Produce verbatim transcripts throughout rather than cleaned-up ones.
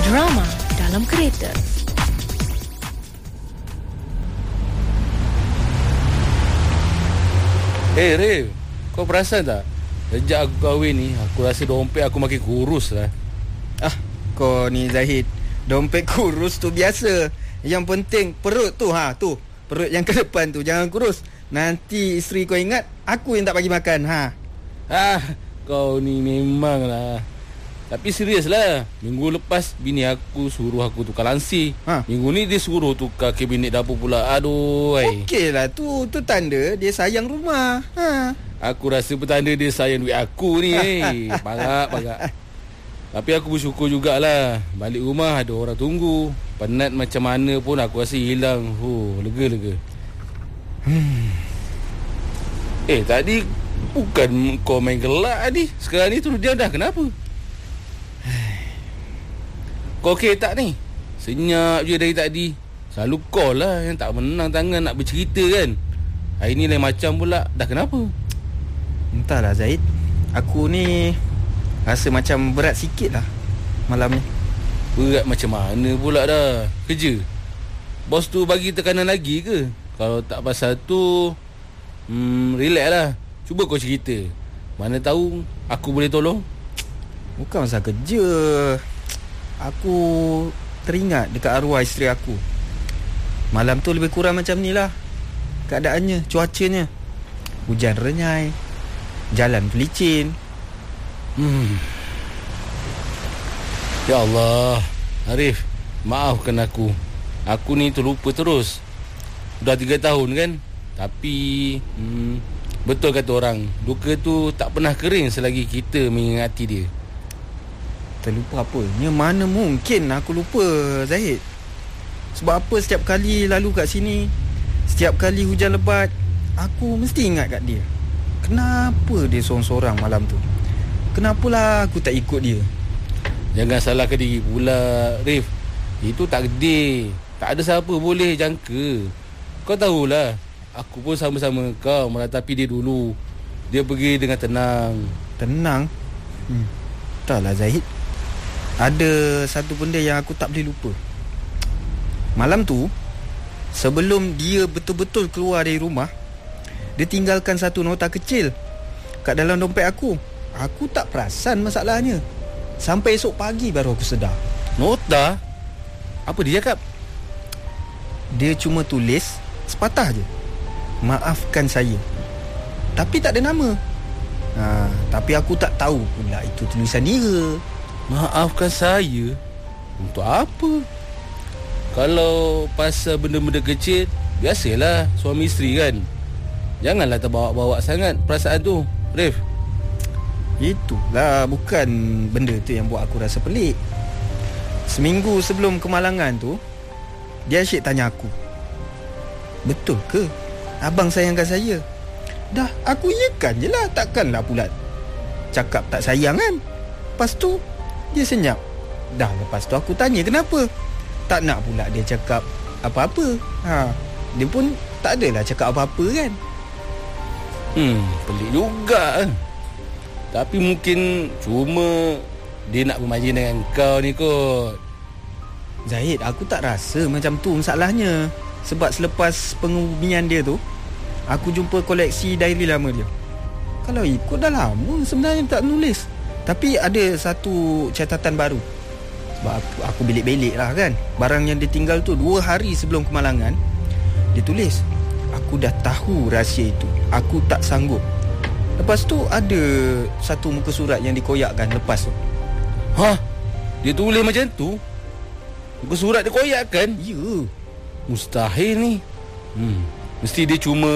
Drama dalam kereta. Eh, hey, Rif, kau perasan tak? Sejak aku kahwin ni, aku rasa dompet aku makin kurus lah. Ah, kau ni Zahid, dompet kurus tu biasa. Yang penting perut tu, ha tu. Perut yang ke depan tu jangan kurus. Nanti isteri kau ingat aku yang tak bagi makan, ha. Ah, kau ni memang lah. Tapi serius lah, minggu lepas bini aku suruh aku tukar lansir, ha? Minggu ni dia suruh tukar kabinet dapur pula. Aduh, okey lah tu. Tu tanda dia sayang rumah, ha. Aku rasa petanda dia sayang duit aku ni. eh. Bagak-bagak. Tapi aku bersyukur jugalah. Balik rumah ada orang tunggu. Penat macam mana pun aku rasa hilang. Oh, lega-lega. hmm. Eh, tadi bukan kau main gelak tadi. Sekarang ni tu dia dah kenapa? Kau okey tak ni? Senyap je dari tadi. Selalu kau lah yang tak menang tangan nak bercerita kan. Hari ni lain macam pula. Dah kenapa? Entahlah Zaid, aku ni rasa macam berat sikit lah malam ni. Berat macam mana pula dah? Kerja? Bos tu bagi tekanan lagi ke? Kalau tak pasal tu, hmm, relax lah. Cuba kau cerita. Mana tahu aku boleh tolong. Bukan masalah kerja. Aku teringat dekat arwah isteri aku. Malam tu lebih kurang macam ni lah keadaannya, cuacanya. Hujan renyai, jalan pelicin. Hmm. Ya Allah, Arif, maafkan aku. Aku ni terlupa terus. Dah tiga tahun kan. Tapi hmm, betul kata orang, duka tu tak pernah kering selagi kita mengingati dia. Terlupa apa? Nya mana mungkin aku lupa, Zahid. Sebab apa setiap kali lalu kat sini, setiap kali hujan lebat, aku mesti ingat kat dia. Kenapa dia sorang-sorang malam tu? Kenapalah aku tak ikut dia? Jangan salahkan diri pula, Rif. Itu takdir. Tak ada siapa boleh jangka. Kau tahulah, aku pun sama-sama kau meratapi dia dulu. Dia pergi dengan tenang. Tenang? Hmm. Entahlah Zahid, ada satu benda yang aku tak boleh lupa. Malam tu, sebelum dia betul-betul keluar dari rumah, dia tinggalkan satu nota kecil kat dalam dompet aku. Aku tak perasan masalahnya. Sampai esok pagi baru aku sedar. Nota? Apa dia cakap? Dia cuma tulis sepatah je, maafkan saya. Tapi tak ada nama. ha, Tapi aku tak tahu pula itu tulisan dia. Maafkan saya? Untuk apa? Kalau pasal benda-benda kecil, biasalah suami isteri kan. Janganlah terbawa-bawa sangat perasaan tu, Rif. Itulah bukan benda tu yang buat aku rasa pelik. Seminggu sebelum kemalangan tu, dia asyik tanya aku, betul ke abang sayangkan saya? Dah aku iyakan je lah. Takkanlah pula cakap tak sayang kan. Lepas tu dia senyap. Dah lepas tu aku tanya kenapa. Tak nak pula dia cakap apa-apa. ha, Dia pun tak adalah cakap apa-apa kan. Hmm, pelik juga. Tapi mungkin cuma dia nak bermain dengan kau ni kot. Zahid, aku tak rasa macam tu masalahnya. Sebab selepas pengumian dia tu, aku jumpa koleksi diary lama dia. Kalau ikut dah lama sebenarnya tak nulis. Tapi ada satu catatan baru. Sebab aku, aku belik-belik lah kan. Barang yang dia tinggal tu dua hari sebelum kemalangan, dia tulis, aku dah tahu rahsia itu, aku tak sanggup. Lepas tu ada satu muka surat yang dikoyakkan lepas tu. Hah? Dia tulis macam tu? Muka surat dia koyakkan? Ya. Mustahil ni. Hmm, mesti dia cuma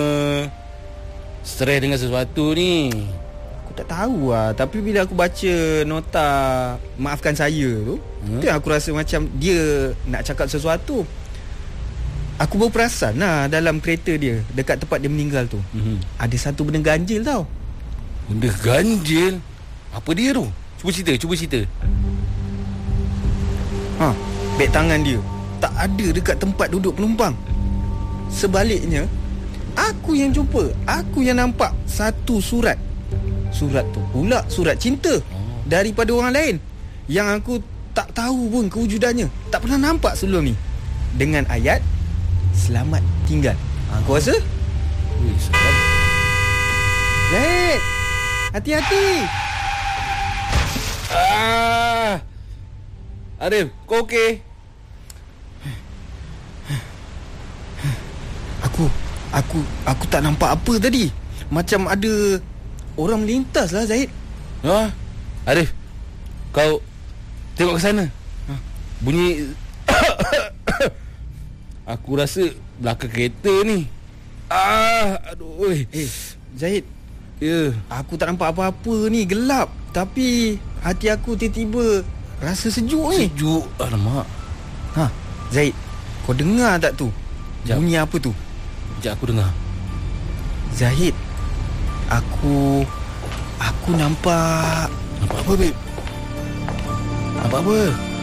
stres dengan sesuatu ni. Aku tak tahu lah. Tapi bila aku baca nota maafkan saya tu, hmm? tu aku rasa macam dia nak cakap sesuatu. Aku baru perasan lah dalam kereta dia, dekat tempat dia meninggal tu, hmm. ada satu benda ganjil tau. Benda ganjil? Apa dia tu? Cuba cerita, cuba cerita. Ha, beg tangan dia tak ada dekat tempat duduk penumpang. Sebaliknya, aku yang jumpa, aku yang nampak satu surat. Surat tu pula surat cinta oh. daripada orang lain, yang aku tak tahu pun kewujudannya. Tak pernah nampak sebelum ni. Dengan ayat selamat tinggal. Ha, kau rasa? Wih, salam. Zahid, hati-hati. Ah. Arif, kau okey? Aku Aku Aku tak nampak apa tadi. Macam ada orang melintas lah, Zahid. Ha? Arif, kau tengok ke sana. Ha? Bunyi aku rasa belakang kereta ni. Ah, aduh. Eh, Zahid, ya. Yeah. aku tak nampak apa-apa ni, gelap. Tapi hati aku tiba-tiba rasa sejuk ni. Sejuk. Alamak. Ha, Zahid, kau dengar tak tu? Jap. Bunyi apa tu? Sekejap aku dengar. Zahid, aku Aku nampak. Nampak apa, babe? Nampak apa?